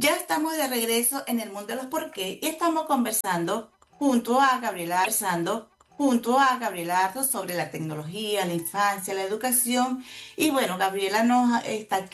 Ya estamos de regreso en el mundo de los por qué y estamos conversando junto a Gabriela Ardo sobre la tecnología, la infancia, la educación. Y bueno, Gabriela nos está aquí